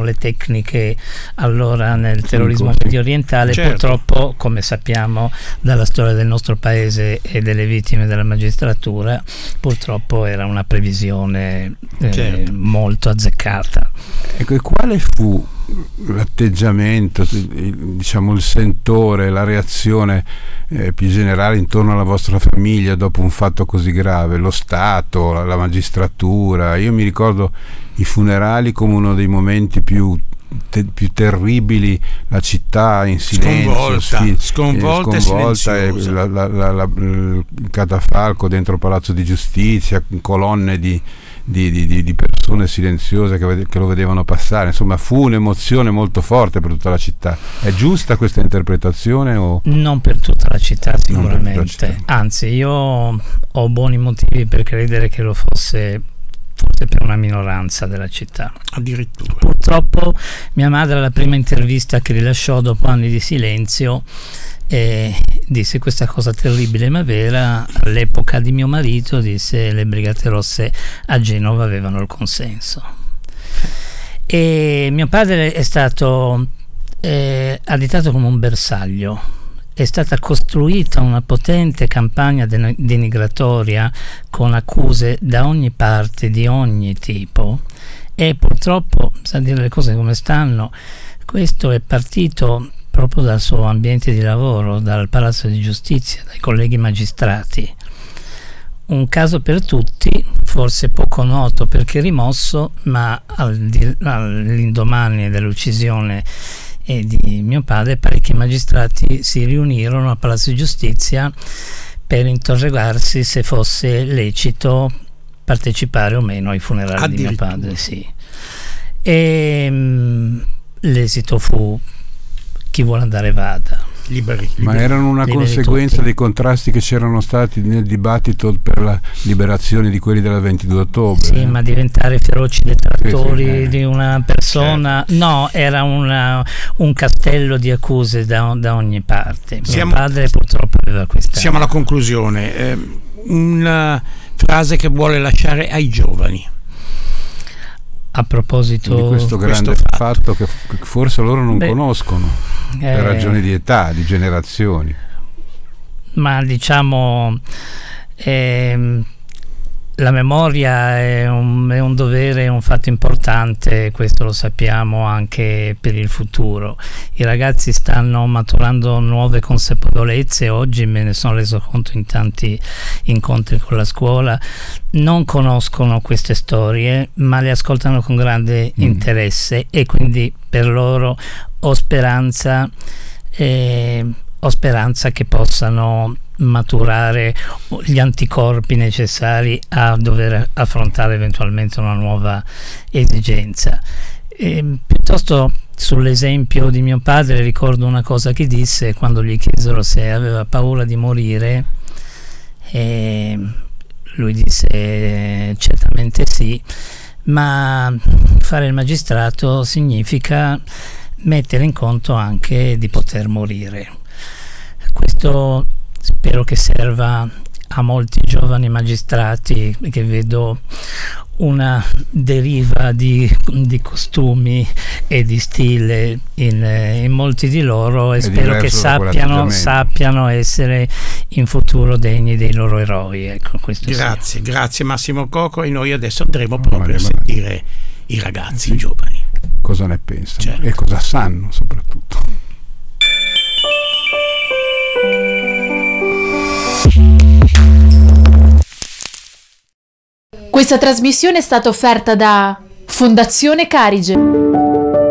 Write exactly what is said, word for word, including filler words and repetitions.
le tecniche allora nel terrorismo medio orientale. Certo. Purtroppo, come sappiamo dalla storia del nostro paese e delle vittime della magistratura, purtroppo era una previsione eh, certo. molto azzeccata. Ecco, e quale fu l'atteggiamento, diciamo il sentore, la reazione eh, più generale intorno alla vostra famiglia dopo un fatto così grave? Lo Stato, la, la magistratura? Io mi ricordo i funerali come uno dei momenti più Te, più terribili, la città in silenzio, sconvolta, sì, sconvolta, eh, sconvolta e la, la, la, la, il catafalco dentro il Palazzo di Giustizia, colonne di, di, di, di persone silenziose che, che lo vedevano passare. Insomma, fu un'emozione molto forte per tutta la città. È giusta questa interpretazione? O? Non per tutta la città sicuramente, la città. Anzi, io ho buoni motivi per credere che lo fosse forse per una minoranza della città. Addirittura. Purtroppo mia madre, alla prima intervista che rilasciò dopo anni di silenzio, eh, disse questa cosa terribile ma vera: all'epoca di mio marito, disse, le Brigate Rosse a Genova avevano il consenso. E mio padre è stato eh, additato come un bersaglio. È stata costruita una potente campagna denigratoria con accuse da ogni parte, di ogni tipo, e purtroppo, sa dire le cose come stanno, questo è partito proprio dal suo ambiente di lavoro, dal Palazzo di Giustizia, dai colleghi magistrati. Un caso per tutti, forse poco noto perché rimosso, ma all'indomani dell'uccisione e di mio padre parecchi magistrati si riunirono al Palazzo di Giustizia per interrogarsi se fosse lecito partecipare o meno ai funerali di mio padre. Sì. E mh, l'esito fu: chi vuole andare vada. Liberi, liberi. Ma erano una liberi conseguenza tutti. Dei contrasti che c'erano stati nel dibattito per la liberazione di quelli della ventidue ottobre. Sì, eh? Ma diventare feroci detrattori sì, sì, eh. di una persona, certo. No, era una, un castello di accuse da, da ogni parte. Siamo, mio padre purtroppo aveva questa. Siamo alla conclusione. Eh, una frase che vuole lasciare ai giovani. A proposito di questo grande questo fatto. fatto che forse loro non Beh, conoscono eh, per ragioni di età, di generazioni. Ma diciamo eh, la memoria è un, è un dovere, è un fatto importante, questo lo sappiamo anche per il futuro. I ragazzi stanno maturando nuove consapevolezze, oggi me ne sono reso conto in tanti incontri con la scuola, non conoscono queste storie ma le ascoltano con grande mm. interesse, e quindi per loro ho speranza, eh, ho speranza che possano maturare gli anticorpi necessari a dover affrontare eventualmente una nuova esigenza. E piuttosto sull'esempio di mio padre ricordo una cosa che disse quando gli chiesero se aveva paura di morire, e lui disse certamente sì, ma fare il magistrato significa mettere in conto anche di poter morire. Questo spero che serva a molti giovani magistrati, che vedo una deriva di, di costumi e di stile in, in molti di loro, e È spero che sappiano, sappiano essere in futuro degni dei loro eroi. Ecco, questo grazie, sì. Grazie Massimo Coco, e noi adesso andremo proprio a sentire i ragazzi, sì. i giovani. Cosa ne pensano, certo. E cosa sanno soprattutto. Questa trasmissione è stata offerta da Fondazione Carige.